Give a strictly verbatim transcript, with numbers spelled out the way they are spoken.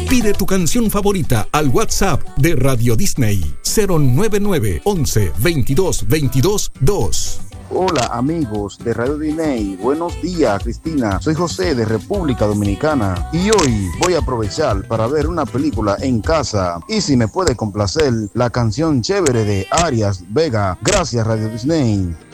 Pide tu canción favorita al WhatsApp de Radio Disney cero nueve nueve once veintidós veintidós dos. Hola amigos de Radio Disney, buenos días Cristina, soy José de República Dominicana y hoy voy a aprovechar para ver una película en casa y si me puede complacer la canción chévere de Arias Vega. Gracias Radio Disney.